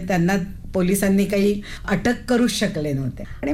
त्यांना पोलिसांनी काही अटक करूच शकले नव्हते. आणि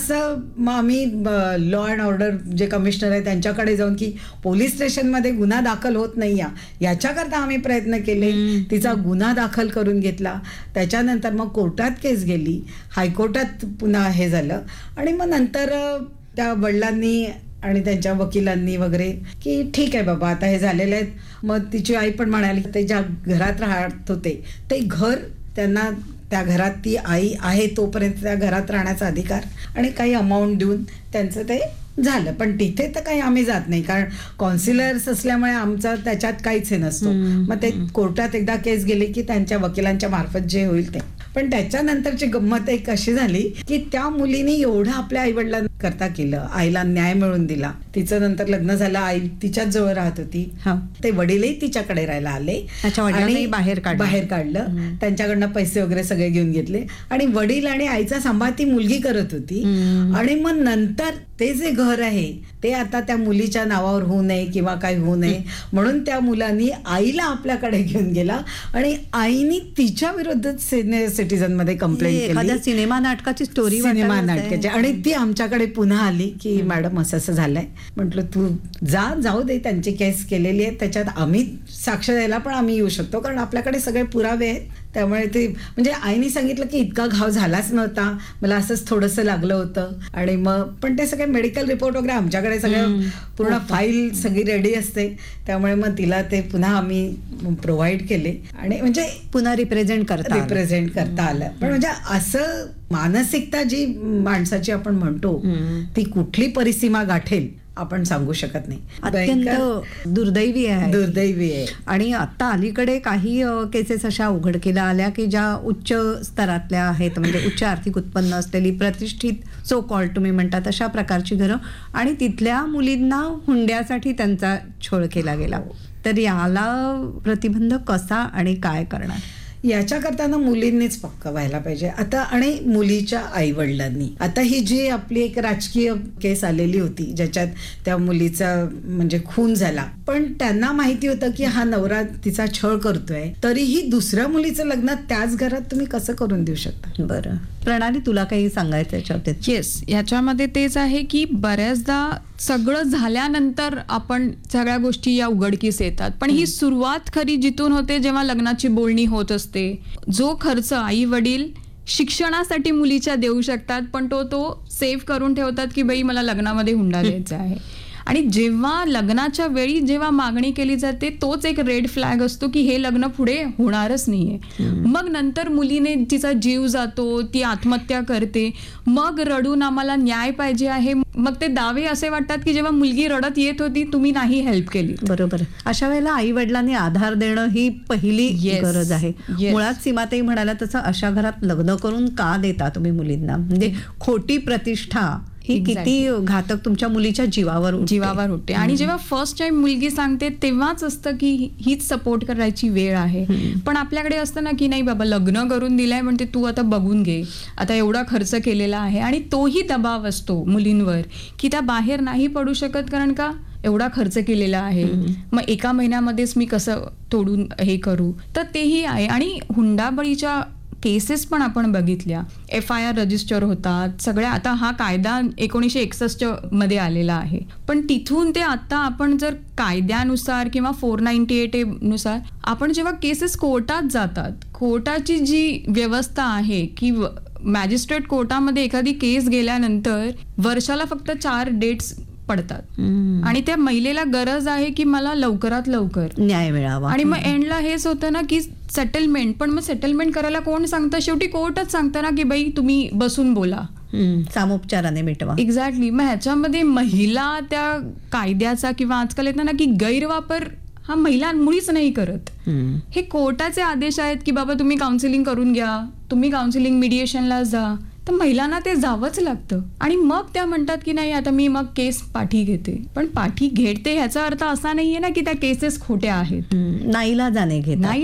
मग आम्ही लॉ अँड ऑर्डर जे कमिशनर आहे त्यांच्याकडे जाऊन की पोलीस स्टेशनमध्ये गुन्हा दाखल होत नाही याच्याकरता आम्ही प्रयत्न केले. तिचा गुन्हा दाखल करून घेतला. त्याच्यानंतर मग कोर्टात केस गेली, हायकोर्टात पुन्हा हे झालं. आणि मग नंतर त्या वडिलांनी आणि त्यांच्या वकिलांनी वगैरे की ठीक आहे बाबा आता हे झालेलं आहे. मग तिची आई पण म्हणाली ते ज्या घरात राहत होते ते घर त्यांना, त्या घरात ती आई आहे तोपर्यंत त्या घरात राहण्याचा अधिकार आणि काही अमाऊंट देऊन त्यांचं ते झालं. पण तिथे तर काही आम्ही जात नाही कारण कॉन्सिलर्स असल्यामुळे आमचा त्याच्यात काहीच हे नसतो. मग ते कोर्टात एकदा केस गेली की त्यांच्या वकिलांच्या मार्फत जे होईल ते. पण त्याच्यानंतरची गंमत एक अशी झाली की त्या मुलीने एवढं आपल्या आईवडिलांकरता केलं, आईला न्याय मिळवून दिला. तिचं नंतर लग्न झालं, आई तिच्याच जवळ राहत होती. ते वडीलही तिच्याकडे राहायला आले आणि बाहेर काढलं. त्यांच्याकडनं पैसे वगैरे सगळे घेऊन घेतले आणि वडील आणि आईचा सांभाळ ती मुलगी करत होती. आणि मग नंतर ते जे घर आहे ते आता त्या मुलीच्या नावावर होऊ नये किंवा काही होऊ नये म्हणून त्या मुलांनी आईला आपल्याकडे घेऊन गेला आणि आईनी तिच्या विरुद्ध सिटीझन मध्ये कंप्लेंट केली. सिनेमा नाटकाची स्टोरी, सिनेमा नाटकाची. आणि ती आमच्याकडे पुन्हा आली की मॅडम असं असं झालंय. म्हटलं तू जाऊ दे, त्यांची केस केलेली आहे, त्याच्यात आम्ही साक्ष द्यायला पण आम्ही येऊ शकतो कारण आपल्याकडे सगळे पुरावे आहेत. त्यामुळे ते म्हणजे आईने सांगितलं की इतका घाव झालाच नव्हता, मला असंच थोडंसं लागलं होतं. आणि मग पण ते सगळे मेडिकल रिपोर्ट वगैरे आमच्याकडे सगळं पूर्ण फाईल सगळी रेडी असते. त्यामुळे मग तिला ते पुन्हा आम्ही प्रोव्हाइड केले आणि म्हणजे पुन्हा रिप्रेझेंट करता आलं. पण म्हणजे असं मानसिकता जी माणसाची आपण म्हणतो ती कुठली परिसीमा गाठेल आपण सांगू शकत नाही. अत्यंत दुर्दैवी आहे. आणि आता अलीकडे काही केसेस अशा उघडकीला आल्या की ज्या उच्च स्तरातल्या आहेत, म्हणजे उच्च आर्थिक उत्पन्न असलेली प्रतिष्ठित सो कॉल्ड तुम्ही म्हणतात अशा प्रकारची घरं, आणि तिथल्या मुलींना हुंड्यासाठी त्यांचा छळ केला गेला. तर याला प्रतिबंध कसा आणि काय करणार? याच्याकरता ना मुलींनीच पक्का व्हायला पाहिजे आता. आणि मुलीच्या आईवडिलांनी आता ही जी आपली एक राजकीय केस आलेली होती ज्याच्यात त्या मुलीचा म्हणजे खून झाला, पण त्यांना माहिती होतं की हा नवरा तिचा छळ करतोय, तरीही दुसऱ्या मुलीचं लग्न त्याच घरात तुम्ही कसं करून देऊ शकता? बरं प्रणाली, तुला काही सांगायचं याच्यावर? येस, याच्यामध्ये तेच आहे की बऱ्याचदा सगळं झाल्यानंतर आपण सगळ्या गोष्टी या उघडकीस येतात, पण ही सुरुवात खरी जिथून होते जेव्हा लग्नाची बोलणी होत असते. जो खर्च आई वडील शिक्षणासाठी मुलीच्या देऊ शकतात पण तो सेव्ह करून ठेवतात की बाई मला लग्नामध्ये हुंडा द्यायचा आहे. आणि जेव्हा लग्नाच्या वेळी जेव्हा मागणी केली जाते तोच एक रेड फ्लॅग असतो की हे लग्न पुढे होणारच नाहीये. मग नंतर मुलीने तिचा जीव जातो, ती आत्महत्या करते, मग रडून आम्हाला न्याय पाहिजे आहे. मग ते दावे असे वाटतात की जेव्हा मुलगी रडत येत होती तुम्ही नाही हेल्प केली. बरोबर. अशा वेळेला आई वडिलांनी आधार देणं ही पहिली गरज आहे. मुळात सीमाताई म्हणाल्या तसं अशा घरात लग्न करून का देता तुम्ही मुलींना? म्हणजे खोटी प्रतिष्ठा ही किती घातक तुमच्या मुलीच्या जीवावर उठते. आणि जेव्हा फर्स्ट टाइम मुलगी सांगते तेव्हाच असतं की हीच सपोर्ट करायची वेळ आहे. पण आपल्याकडे असतं ना की नाही बाबा लग्न करून दिलंय म्हणते तू आता बघून घे, आता एवढा खर्च केलेला आहे. आणि तोही दबाव असतो मुलींवर की त्या बाहेर नाही पडू शकत कारण का एवढा खर्च केलेला आहे, मग एका महिन्यामध्येच मी कसं तोडून हे करू. तर तेही आहे. आणि हुंडाबळीच्या केसेस पण आपण बघितल्या, FIR रजिस्टर होतात सगळ्या. आता हा कायदा 1961 मध्ये आलेला आहे, पण तिथून ते आता आपण जर कायद्यानुसार किंवा 498A नुसार आपण जेव्हा केसेस कोर्टात जातात, कोर्टाची जी व्यवस्था आहे की मॅजिस्ट्रेट कोर्टामध्ये एखादी केस गेल्यानंतर वर्षाला फक्त 4 डेट्स पडतात आणि त्या महिलेला गरज आहे की मला लवकरात लवकर न्याय मिळावा. आणि मग एंडला हेच होतं ना की सेटलमेंट, पण मग सेटलमेंट करायला कोण सांगतं? शेवटी कोर्टच सांगतं ना की बाई तुम्ही बसून बोला, सामोपचाराने मिटवा. एक्झॅक्टली. मग ह्याच्यामध्ये महिला त्या कायद्याचा किंवा आजकाल येतं ना की गैरवापर हा महिला मुळीच नाही करत. हे कोर्टाचे आदेश आहेत की बाबा तुम्ही काउन्सिलिंग करून घ्या, तुम्ही काउन्सिलिंग मिडिएशनला जा, तर महिलांना ते जावंच लागतं. आणि मग त्या म्हणतात की नाही आता मी मग केस पाठी घेते. पण पाठी घेते ह्याचा अर्थ असा नाहीये ना की त्या केसेस खोट्या आहेत. नाईलाजाने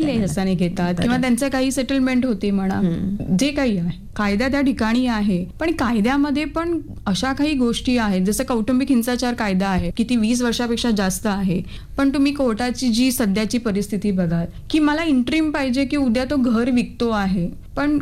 घेतात किंवा त्यांचं काही सेटलमेंट होते म्हणा, जे काही आहे कायदा त्या ठिकाणी आहे. पण कायद्यामध्ये पण अशा काही गोष्टी आहेत जसं कौटुंबिक हिंसाचार कायदा आहे की ती 20 वर्षापेक्षा जास्त आहे. पण तुम्ही कोर्टाची जी सध्याची परिस्थिती बघा की मला इंट्रीम पाहिजे की उद्या तो घर विकतो आहे, पण